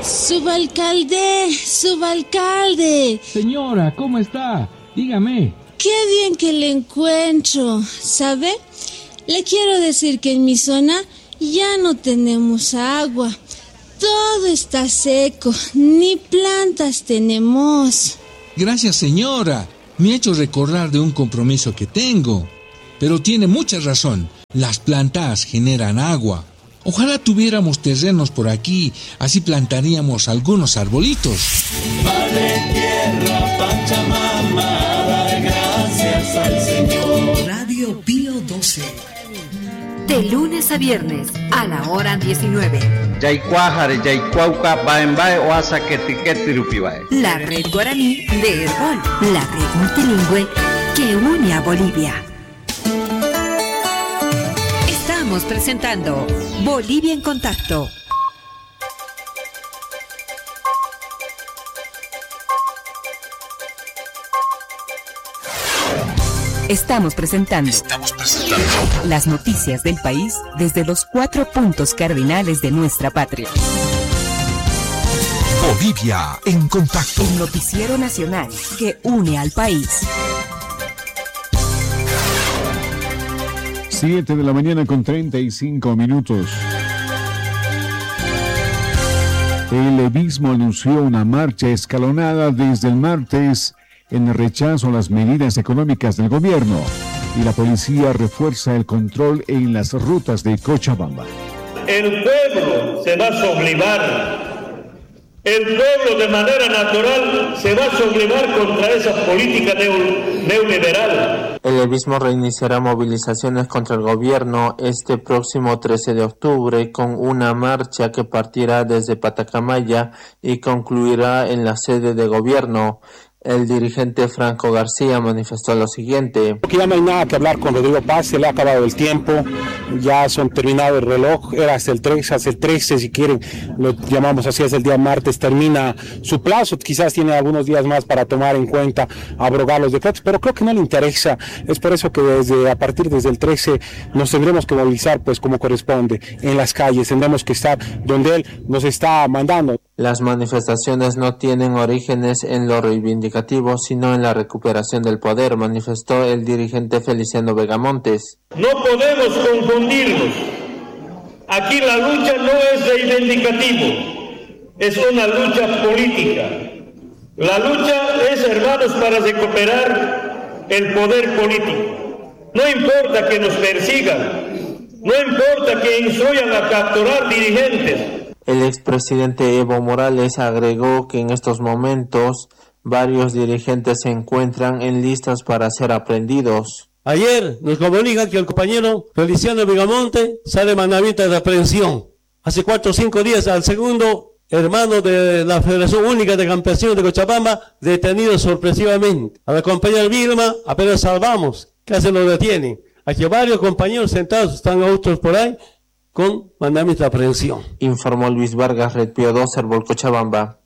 Subalcalde. Señora, ¿cómo está? Dígame. Qué bien que le encuentro, ¿sabe? Le quiero decir que en mi zona ya no tenemos agua. Todo está seco, ni plantas tenemos. Gracias, señora. Me ha hecho recordar de un compromiso que tengo. Pero tiene mucha razón. Las plantas generan agua. Ojalá tuviéramos terrenos por aquí, así plantaríamos algunos arbolitos. Madre tierra, Pachamama, dar gracias al Señor. Radio Pío 12. De lunes a viernes, a la hora 19. La red guaraní de Herbol, la red multilingüe que une a Bolivia. Estamos presentando Bolivia en Contacto. Estamos presentando las noticias del país desde los 4 puntos cardinales de nuestra patria. Bolivia en Contacto. El noticiero nacional que une al país. 7 de la mañana con 35 minutos. El Ebismo anunció una marcha escalonada desde el martes en rechazo a las medidas económicas del gobierno, y la policía refuerza el control en las rutas de Cochabamba. El pueblo se va a sublevar. El pueblo de manera natural se va a sublevar contra esa política neoliberal. El Ebismo reiniciará movilizaciones contra el gobierno este próximo 13 de octubre con una marcha que partirá desde Patacamaya y concluirá en la sede de gobierno. El dirigente Franco García manifestó lo siguiente. Ya no hay nada que hablar con Rodrigo Paz, se le ha acabado el tiempo, ya son terminado el reloj, era hasta el 13 si quieren, lo llamamos así, hasta el día martes termina su plazo, quizás tiene algunos días más para tomar en cuenta, abrogar los decretos, pero creo que no le interesa, es por eso que a partir desde el 13 nos tendremos que movilizar pues como corresponde, en las calles, tendremos que estar donde él nos está mandando. Las manifestaciones no tienen orígenes en lo reivindicativo, sino en la recuperación del poder, manifestó el dirigente Feliciano Vegamontes. No podemos confundirnos. Aquí la lucha no es reivindicativo, es una lucha política. La lucha es, hermanos, para recuperar el poder político. No importa que nos persigan, no importa que instruyan a capturar dirigentes. El expresidente Evo Morales agregó que en estos momentos varios dirigentes se encuentran en listas para ser aprehendidos. Ayer nos comunica que el compañero Feliciano Vegamonte sale mandamiento de aprehensión. Hace 4 o 5 días al segundo hermano de la Federación Única de Campesinos de Cochabamba detenido sorpresivamente. A la compañera Vilma apenas salvamos, casi lo detienen. Aquí varios compañeros sentados, están otros por ahí, con mandamiento de aprehensión. Informó Luis Vargas, Red Pío 2, Herbol, Cochabamba.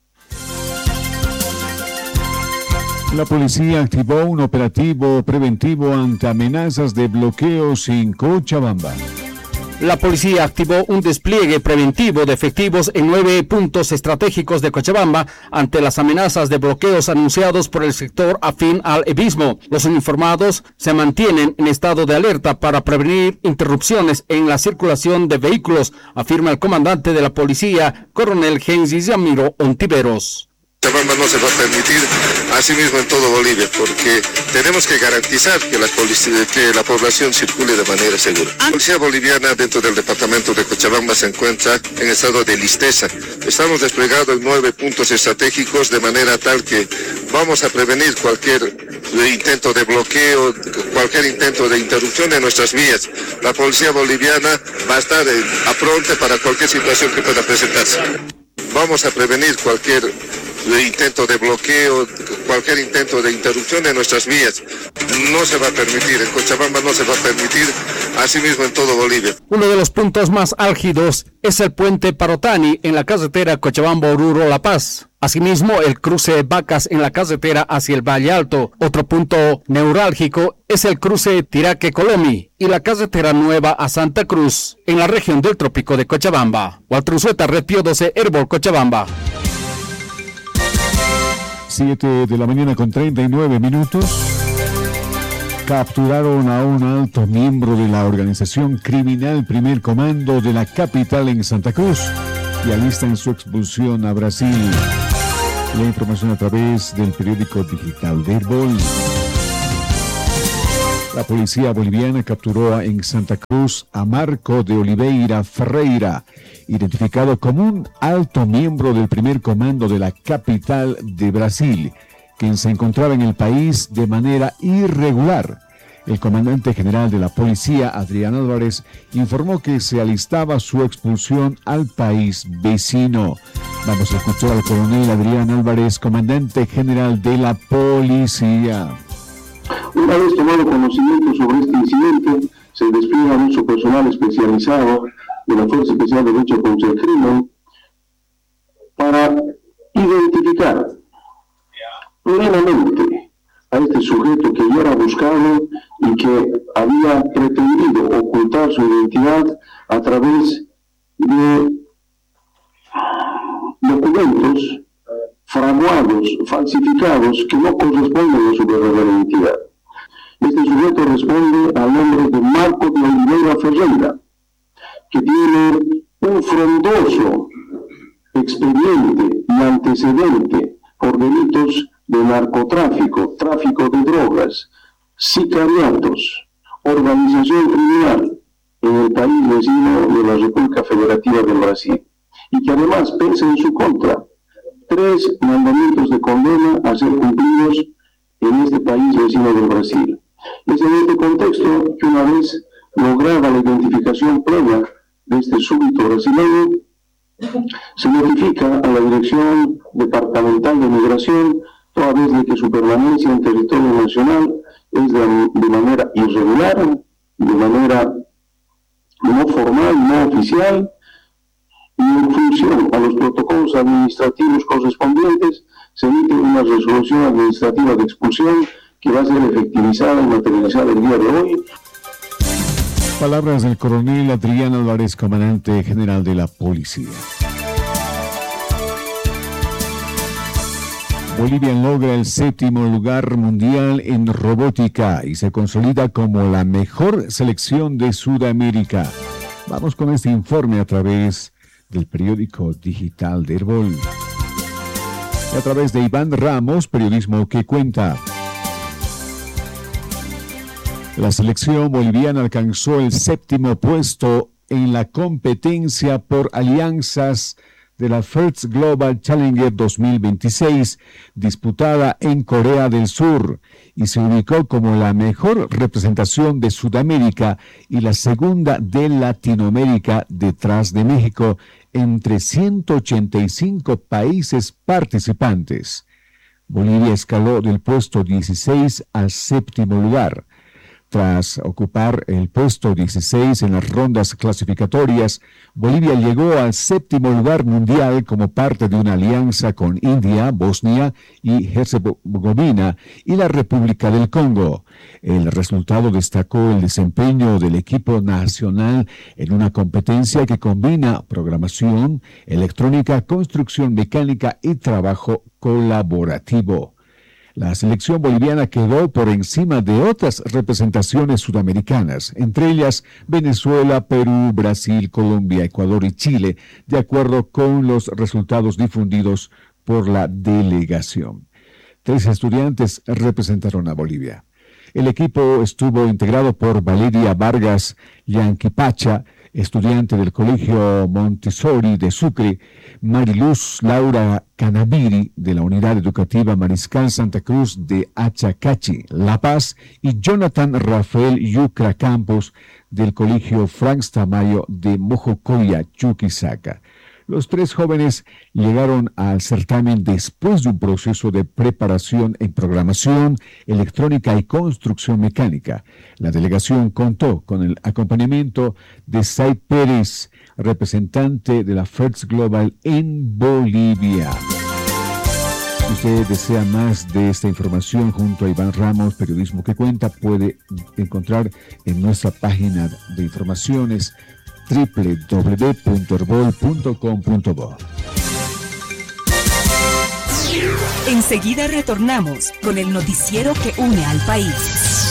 La policía activó un operativo preventivo ante amenazas de bloqueos en Cochabamba. La policía activó un despliegue preventivo de efectivos en 9 puntos estratégicos de Cochabamba ante las amenazas de bloqueos anunciados por el sector afín al ebismo. Los uniformados se mantienen en estado de alerta para prevenir interrupciones en la circulación de vehículos, afirma el comandante de la policía, coronel Gensis Yamiro Ontiveros. Cochabamba no se va a permitir, así mismo en todo Bolivia, porque tenemos que garantizar que la población circule de manera segura. La policía boliviana dentro del departamento de Cochabamba se encuentra en estado de listeza. Estamos desplegados en 9 puntos estratégicos de manera tal que vamos a prevenir cualquier intento de bloqueo, cualquier intento de interrupción de nuestras vías. La policía boliviana va a estar apronte para cualquier situación que pueda presentarse. Vamos a prevenir cualquier intento de bloqueo, cualquier intento de interrupción de nuestras vías. No se va a permitir, en Cochabamba no se va a permitir, así mismo en todo Bolivia. Uno de los puntos más álgidos es el puente Parotani en la carretera Cochabamba-Oruro-La Paz. Asimismo, el cruce de Vacas en la carretera hacia el Valle Alto. Otro punto neurálgico es el cruce Tiraque-Colomi y la carretera nueva a Santa Cruz, en la región del Trópico de Cochabamba. Walter Usueta, Red Pío 12, Herbol, Cochabamba. 7 de la mañana con 39 minutos. Capturaron a un alto miembro de la organización criminal Primer Comando de la capital en Santa Cruz y alistan su expulsión a Brasil. La información a través del periódico digital de Herbol. La policía boliviana capturó en Santa Cruz a Marco de Oliveira Ferreira, identificado como un alto miembro del Primer Comando de la capital de Brasil, quien se encontraba en el país de manera irregular. El comandante general de la policía, Adrián Álvarez, informó que se alistaba su expulsión al país vecino. Vamos a escuchar al coronel Adrián Álvarez, comandante general de la policía. Una vez tomado conocimiento sobre este incidente, se despliega mucho personal especializado de la Fuerza Especial de Lucha contra el Crimen para identificar plenamente a este sujeto que ya era buscado y que había pretendido ocultar su identidad a través de documentos fraguados, falsificados, que no corresponden a su verdadera identidad. Este sujeto responde al nombre de Marco de Oliveira Ferreira, que tiene un frondoso expediente y antecedente por delitos de narcotráfico, tráfico de drogas, sicariatos, organización criminal en el país vecino de la República Federativa del Brasil, y que además pesa en su contra 3 mandamientos de condena a ser cumplidos en este país vecino del Brasil. Es en este contexto que una vez lograda la identificación plena de este súbdito brasileño, se notifica a la Dirección Departamental de Migración, toda vez de que su permanencia en territorio nacional es de manera irregular, de manera no formal, no oficial, y en función a los protocolos administrativos correspondientes, se emite una resolución administrativa de expulsión que va a ser efectivizada y materializada el día de hoy. Palabras del coronel Adrián Álvarez, comandante general de la policía. Bolivia logra el 7º lugar mundial en robótica y se consolida como la mejor selección de Sudamérica. Vamos con este informe a través del periódico digital de Herbol. A través de Iván Ramos, periodismo que cuenta. La selección boliviana alcanzó el 7º puesto en la competencia por alianzas de la First Global Challenger 2026, disputada en Corea del Sur, y se ubicó como la mejor representación de Sudamérica y la segunda de Latinoamérica detrás de México, entre 185 países participantes. Bolivia escaló del puesto 16 al 7º lugar. Tras ocupar el puesto 16 en las rondas clasificatorias, Bolivia llegó al 7º lugar mundial como parte de una alianza con India, Bosnia y Herzegovina y la República del Congo. El resultado destacó el desempeño del equipo nacional en una competencia que combina programación, electrónica, construcción mecánica y trabajo colaborativo. La selección boliviana quedó por encima de otras representaciones sudamericanas, entre ellas Venezuela, Perú, Brasil, Colombia, Ecuador y Chile, de acuerdo con los resultados difundidos por la delegación. 3 estudiantes representaron a Bolivia. El equipo estuvo integrado por Valeria Vargas Yanquipacha, estudiante del Colegio Montessori de Sucre, Mariluz Laura Canaviri, de la Unidad Educativa Mariscal Santa Cruz de Achacachi, La Paz, y Jonathan Rafael Yucra Campos, del Colegio Franz Tamayo de Mojocoya, Chuquisaca. Los 3 jóvenes llegaron al certamen después de un proceso de preparación en programación, electrónica y construcción mecánica. La delegación contó con el acompañamiento de Sai Pérez, representante de la First Global en Bolivia. Si usted desea más de esta información junto a Iván Ramos, Periodismo que Cuenta, puede encontrar en nuestra página de informaciones www.herbol.com.bo. Enseguida retornamos con el noticiero que une al país.